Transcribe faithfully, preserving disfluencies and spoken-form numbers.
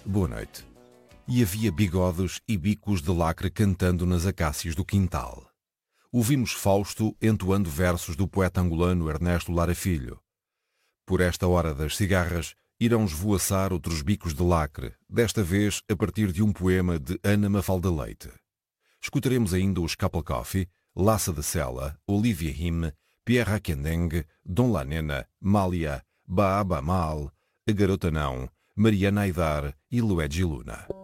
Boa noite. E havia bigodes e bicos de lacre cantando nas acácias do quintal. Ouvimos Fausto entoando versos do poeta angolano Ernesto Lara Filho. Por esta hora das cigarras, irão esvoaçar outros bicos de lacre, desta vez a partir de um poema de Ana Mafalda Leite. Escutaremos ainda os Couple Coffee, Lassa da Sela, Olivia Him, Pierre Akendeng, Dom Lanena, Mália, Baaba Mal, A Garota Não, Mariana Aidar e Luigi Luna.